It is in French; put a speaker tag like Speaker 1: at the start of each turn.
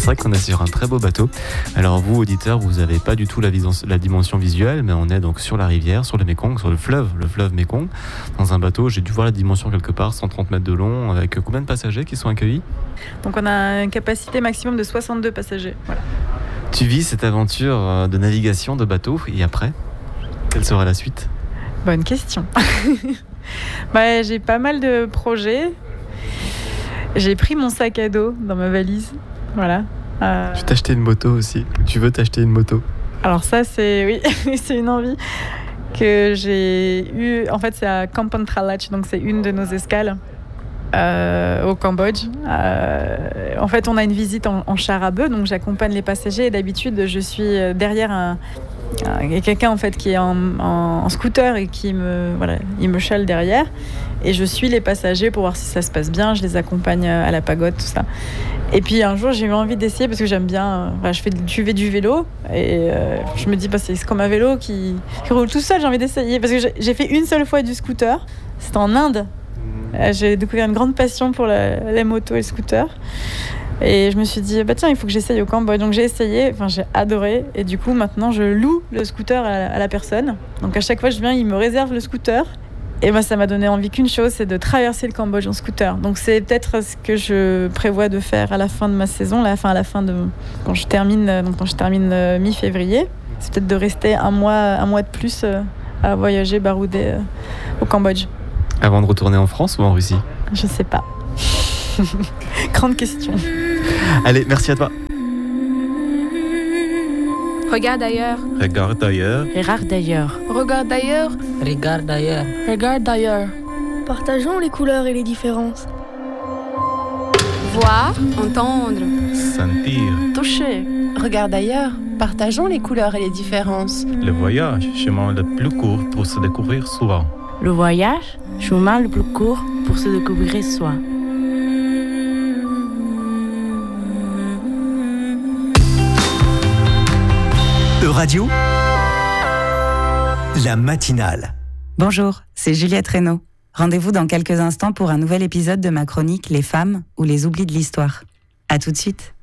Speaker 1: C'est vrai qu'on est sur un très beau bateau. Alors vous, auditeurs, vous n'avez pas du tout la dimension visuelle, mais on est donc sur la rivière, sur le Mékong, sur le fleuve Mékong, dans un bateau. J'ai dû voir la dimension quelque part, 130 mètres de long, avec combien de passagers qui sont accueillis ?
Speaker 2: Donc on a une capacité maximum de 62 passagers. Voilà.
Speaker 1: Tu vis cette aventure de navigation de bateau, et après, quelle sera la suite ?
Speaker 2: Bonne question. J'ai pas mal de projets. J'ai pris mon sac à dos dans ma valise. Voilà.
Speaker 1: Tu t'as acheté une moto aussi. Tu veux t'acheter une moto ?
Speaker 2: Alors ça, c'est une envie que j'ai eue. En fait, c'est à Kampong Tralach, donc c'est une de nos escales au Cambodge. En fait, on a une visite en char à bœuf, donc j'accompagne les passagers. Et d'habitude, je suis derrière il y a quelqu'un en fait qui est en scooter et il me chale derrière. Et je suis les passagers pour voir si ça se passe bien. Je les accompagne à la pagode, tout ça. Et puis un jour, j'ai eu envie d'essayer parce que j'aime bien. Je fais du vélo et je me dis, c'est comme un vélo qui roule tout seul. J'ai envie d'essayer parce que j'ai fait une seule fois du scooter. C'était en Inde. J'ai découvert une grande passion pour les motos et les scooters. Et je me suis dit, tiens, il faut que j'essaye au Cambodge. Donc j'ai essayé, j'ai adoré. Et du coup, maintenant, je loue le scooter à la personne. Donc à chaque fois que je viens, il me réserve le scooter. Et moi, ça m'a donné envie qu'une chose, c'est de traverser le Cambodge en scooter. Donc c'est peut-être ce que je prévois de faire à la fin de ma saison, quand je termine mi-février. C'est peut-être de rester un mois de plus à voyager, barouder au Cambodge.
Speaker 1: Avant de retourner en France ou en Russie ?
Speaker 2: Je sais pas. Grande question.
Speaker 1: Allez, merci à toi.
Speaker 3: Regarde ailleurs.
Speaker 4: Regarde ailleurs.
Speaker 5: Regarde ailleurs.
Speaker 3: Regarde ailleurs.
Speaker 5: Regarde ailleurs.
Speaker 3: Regarde ailleurs.
Speaker 6: Partageons les couleurs et les différences.
Speaker 3: Voir, entendre.
Speaker 4: Sentir.
Speaker 5: Toucher. Regarde ailleurs. Partageons les couleurs et les différences.
Speaker 4: Le voyage, chemin le plus court pour se découvrir soi.
Speaker 5: Le voyage, chemin le plus court pour se découvrir soi.
Speaker 7: Radio, la matinale.
Speaker 8: Bonjour, c'est Juliette Reynaud. Rendez-vous dans quelques instants pour un nouvel épisode de ma chronique Les femmes ou les oublis de l'histoire. À tout de suite.